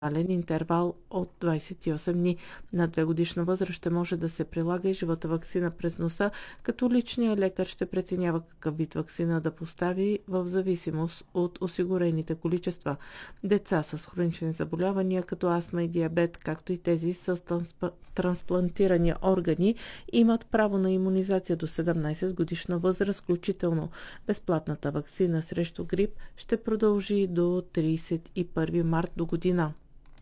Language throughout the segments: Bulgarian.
интервал от 28 дни. На 2-годишна възраст ще може да се прилага и живата ваксина през носа, като личният лекар ще преценява какъв вид ваксина да постави в зависимост от осигурените количества. Деца с хронични заболявания, като астма и диабет, както и тези с трансплантирани органи, имат право на имунизация до 17 годишна възраст, включително. Безплатната ваксина срещу грип ще продължи до 31 март до година.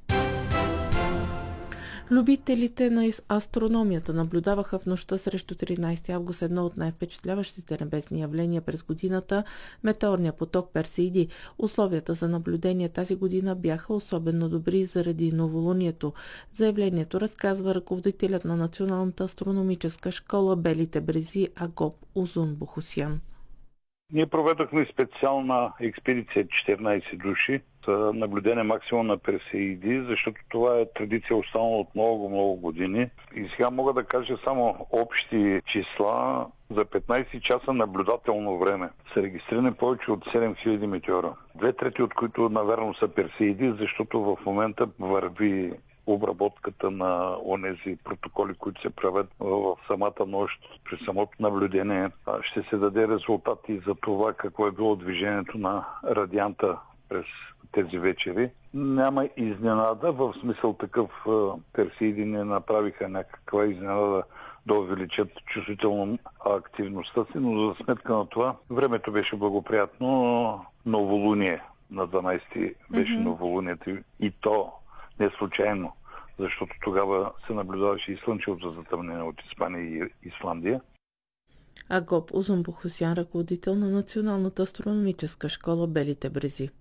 Любителите на астрономията наблюдаваха в нощта срещу 13 август едно от най-впечатляващите небесни явления през годината – метеорния поток Персеиди. Условията за наблюдение тази година бяха особено добри заради новолунието. Заявлението разказва ръководителят на Националната астрономическа школа Белите брези Агоп Узун Бохусян. Ние проведохме специална експедиция 14 души за наблюдение максимум на Персеиди, защото това е традиция останала от много години. И сега мога да кажа само общи числа. За 15 часа наблюдателно време са регистрирани повече от 7000 метеора. 2/3 от които наверно са Персеиди, защото в момента върви обработката на онези протоколи, които се правят в самата нощ, при самото наблюдение. Ще се даде резултати за това какво е било движението на радианта през тези вечери. Няма изненада, в смисъл такъв Персеиди не направиха някаква изненада да увеличат чувствително активността си, но за сметка на това времето беше благоприятно. Новолуние на 12 беше новолунието и то не случайно, защото тогава се наблюдаваше и слънчевото затъмнение от Испания и Исландия. Агоп Узун Бохусян, ръководител на Националната астрономическа школа Белите брези.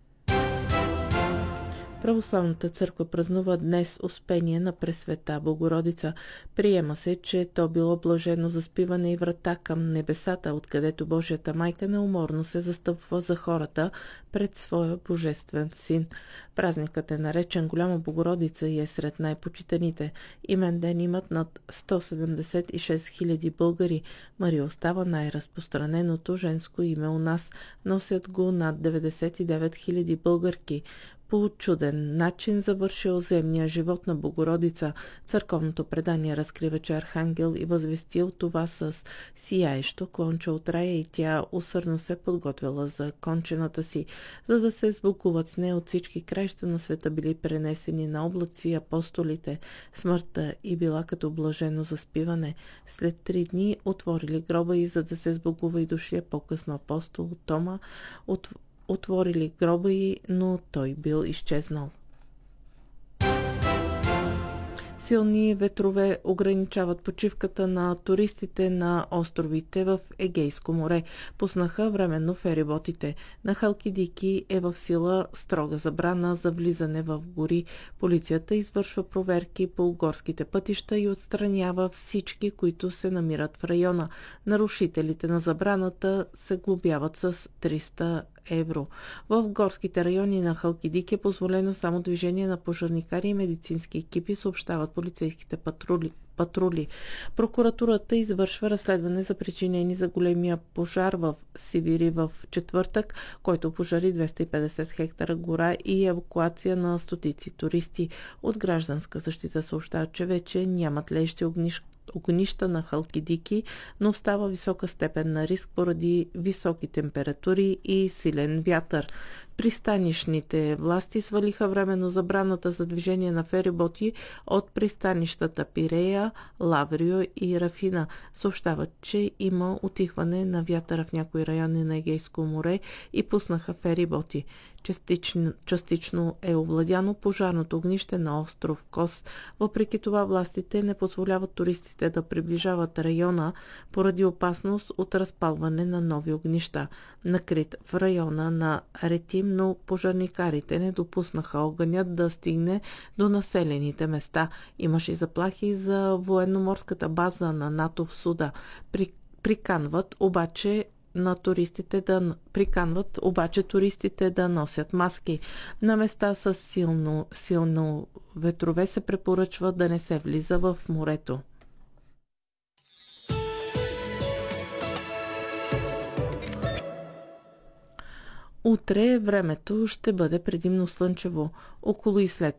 Православната църква празнува днес Успение на Пресвета Богородица. Приема се, че то било блажено заспиване и врата към небесата, откъдето Божията майка неуморно се застъпва за хората пред своя божествен син. Празникът е наречен Голяма Богородица и е сред най-почитаните. Имен ден имат над 176 000 българи. Мария остава най-разпространеното женско име у нас. Носят го над 99 000 българки. По чуден начин завършил земния живот на Богородица. Църковното предание разкрива, че Архангел и възвестил това с сияещо клонче от рая и тя усърдно се подготвила за кончената си. За да се сбогуват с нея от всички краища на света били пренесени на облаци апостолите. Смъртта и била като блажено заспиване. След 3 дни отворили гроба и за да се сбогува и дошлия по-късно апостол Тома, отворили гроба й, но той бил изчезнал. Силни ветрове ограничават почивката на туристите на островите в Егейско море. Пуснаха временно фериботите. На Халкидики е в сила строга забрана за влизане в гори. Полицията извършва проверки по горските пътища и отстранява всички, които се намират в района. Нарушителите на забраната се глобяват с 300 евро. В горските райони на Халкидик е позволено само движение на пожарникари и медицински екипи, съобщават полицейските патрули. Прокуратурата извършва разследване за причинени за големия пожар в Сибири в четвъртък, който пожари 250 хектара гора и евакуация на стотици туристи. От гражданска защита съобщават, че вече няма тлеещи огнища на Халкидики, но остава висока степен на риск поради високи температури и силен вятър. Пристанищните власти свалиха временно забраната за движение на фериботи от пристанищата Пирея, Лаврио и Рафина. Съобщават, че има утихване на вятъра в някои райони на Егейско море и пуснаха фериботи. Частично е овладяно пожарното огнище на остров Кос. Въпреки това властите не позволяват туристите да приближават района поради опасност от разпалване на нови огнища. Накрит в района на Ретим, но пожарникарите не допуснаха огънят да стигне до населените места. Имаше и заплахи за военноморската база на НАТО в Суда. Приканват обаче туристите да носят маски. На места с силно ветрове се препоръчва да не се влиза в морето. Утре времето ще бъде предимно слънчево. Около и след